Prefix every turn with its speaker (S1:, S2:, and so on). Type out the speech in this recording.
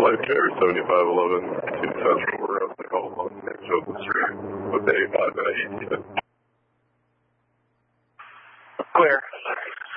S1: Life Carrier 7511 to Central. We're on the call on Open Street with A5 and A18.
S2: Clear.